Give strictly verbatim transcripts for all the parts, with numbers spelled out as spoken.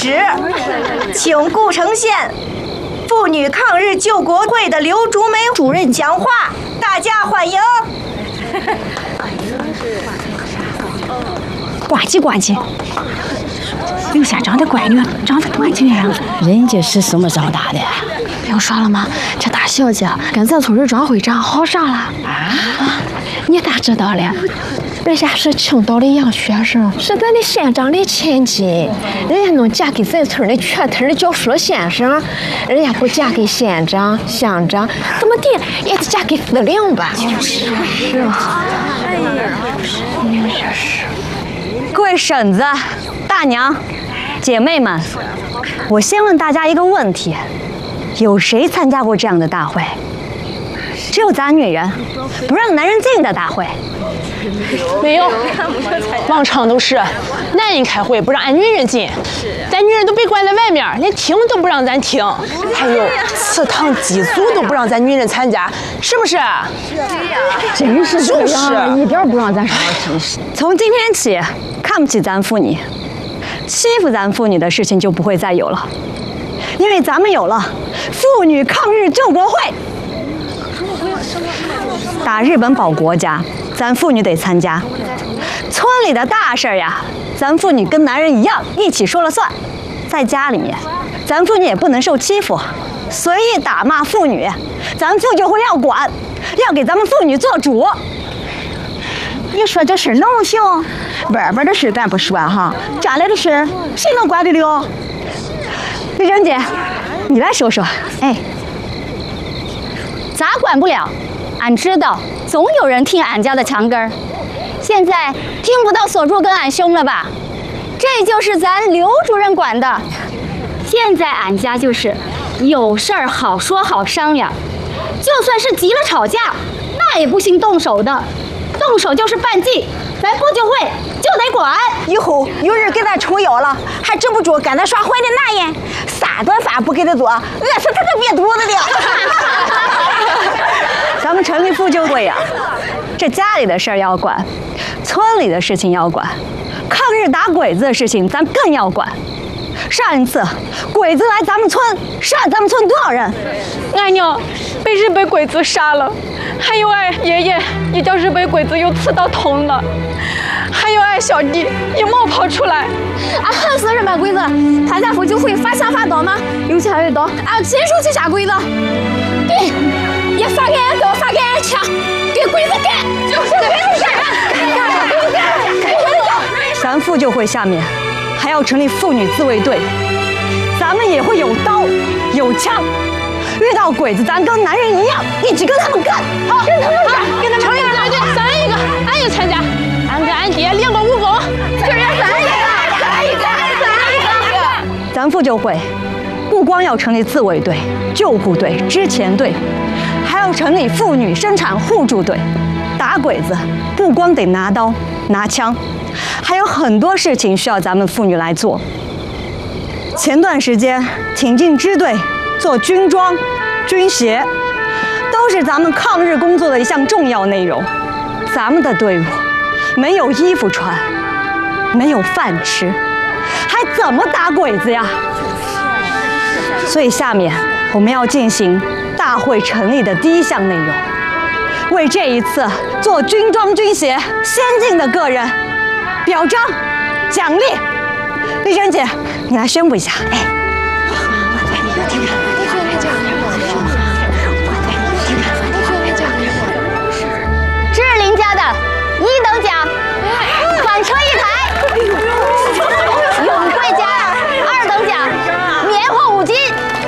时，请顾城县妇女抗日救国会的刘竹梅主任讲话，大家欢迎。 呱唧呱唧，刘县长的闺女长得多俊呀！ 人家是什么长大的？ 不用说了吗？这大小姐跟咱村的庄会长好上了啊！你咋知道了？人家是青岛的洋学生，是咱的县长的千金，人家能嫁给咱村的全村的教书先生，人家不嫁给县长、乡长，怎么地也得嫁给司令吧？就是是啊，哎呀， 也是。各位婶子、大娘、姐妹们，我先问大家一个问题：有谁参加过这样的大会？只有咱女人不让男人进的大会。 没有，往常都是男人开会不让俺女人进，咱女人都被关在外面，连听都不让咱听。还有祠堂祭祖都不让咱女人参加，是不是？ 真是这样，一点不让咱上真是。 从今天起，看不起咱妇女、欺负咱妇女的事情就不会再有了，因为咱们有了妇女抗日救国会。打日本保国家，咱妇女得参加；村里的大事呀，咱妇女跟男人一样一起说了算。在家里面，咱妇女也不能受欺负，随意打骂妇女，咱妇救会要管，要给咱们妇女做主。 你说这事能行？外边的事咱不说哈，家里的事谁能管得了？ 丽珍姐，你来说说。 哎，咋管不了？俺知道，总有人听俺家的墙根儿。现在听不到锁住跟俺凶了吧？这就是咱刘主任管的。现在俺家就是有事儿好说好商量，就算是急了吵架，那也不行动手的，动手就是犯忌，咱妇救会就得管。 以后有人给咱撑腰了，还止不住跟咱耍坏的男人，三顿饭不给他做，饿死他都憋肚子的。 咱们成立妇救会呀，这家里的事儿要管，村里的事情要管，抗日打鬼子的事情咱更要管。上一次鬼子来咱们村，杀咱们村多少人？ 俺娘被日本鬼子杀了，还有俺爷爷也叫日本鬼子又刺到痛了，还有俺小弟也冒跑出来。 俺恨死日本鬼子！参加妇救会发枪发刀吗？有枪有刀，俺亲手去杀鬼子。对，也发给俺刀，发给俺枪，给鬼子干！就是给鬼子干！给鬼子干！给鬼子干！ 咱妇救会下面还要成立妇女自卫队，咱们也会有刀有枪，遇到鬼子咱跟男人一样，一起跟他们干。好，跟他们干，跟他们成立自卫队， 咱一个，俺也参加，俺跟俺爹练过武功， 就是咱一个，咱一个，咱一个。 咱妇救会不光要成立自卫队、救护队、支前队，还要成立妇女生产互助队。打鬼子不光得拿刀拿枪，还有很多事情需要咱们妇女来做。前段时间挺进支队做军装、军鞋，都是咱们抗日工作的一项重要内容。咱们的队伍没有衣服穿，没有饭吃，还怎么打鬼子呀？所以下面我们要进行大会成立的第一项内容，为这一次做军装军鞋先进的个人表彰奖励。丽珍姐，你来宣布一下。哎， 志玲家的一等奖，纺车一台；永贵家二等奖，棉花五斤。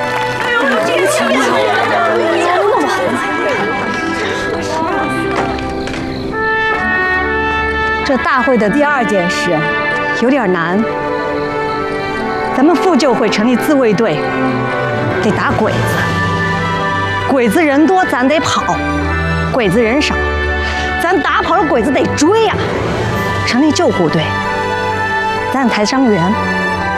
这大会的第二件事有点难，咱们妇救会成立自卫队，得打鬼子。鬼子人多，咱得跑；鬼子人少，咱打跑了鬼子得追呀。成立救护队，咱得抬伤员。